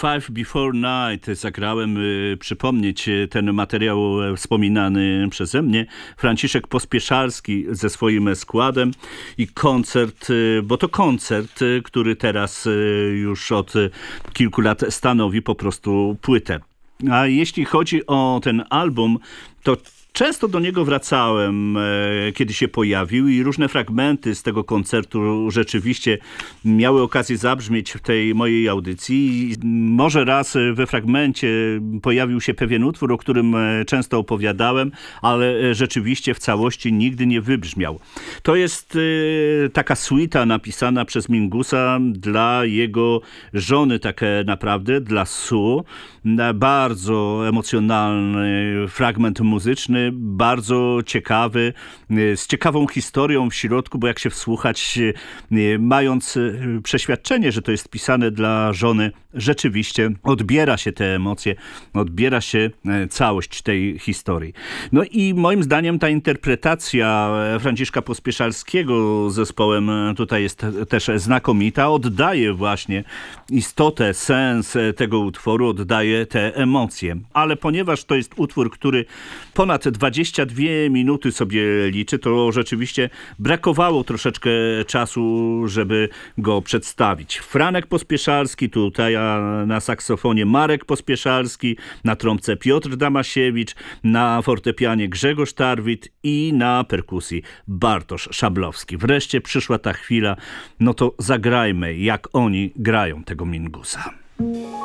Five Before Night zagrałem, przypomnieć ten materiał wspominany przeze mnie. Franciszek Pospieszalski ze swoim składem i koncert, bo to koncert, który teraz już od kilku lat stanowi po prostu płytę. A jeśli chodzi o ten album, to często do niego wracałem, kiedy się pojawił i różne fragmenty z tego koncertu rzeczywiście miały okazję zabrzmieć w tej mojej audycji. Może raz we fragmencie pojawił się pewien utwór, o którym często opowiadałem, ale rzeczywiście w całości nigdy nie wybrzmiał. To jest taka suita napisana przez Mingusa dla jego żony, tak naprawdę, dla Sue. Bardzo emocjonalny fragment muzyczny, bardzo ciekawy, z ciekawą historią w środku, bo jak się wsłuchać, mając przeświadczenie, że to jest pisane dla żony, rzeczywiście odbiera się te emocje, odbiera się całość tej historii. No i moim zdaniem ta interpretacja Franciszka Pospieszalskiego z zespołem tutaj jest też znakomita, oddaje właśnie istotę, sens tego utworu, oddaje te emocje. Ale ponieważ to jest utwór, który ponad 22 minuty sobie liczy, to rzeczywiście brakowało troszeczkę czasu, żeby go przedstawić. Franek Pospieszalski tutaj, a na saksofonie Marek Pospieszalski, na trąbce Piotr Damasiewicz, na fortepianie Grzegorz Tarwit i na perkusji Bartosz Szablowski. Wreszcie przyszła ta chwila, no to zagrajmy, jak oni grają tego Mingusa.